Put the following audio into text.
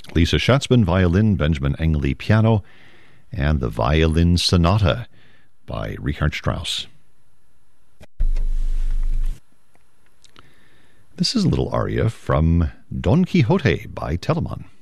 Lisa Schatzman, violin, Benjamin Engley, piano, and the Violin Sonata by Richard Strauss. This is a little aria from Don Quixote by Telemann.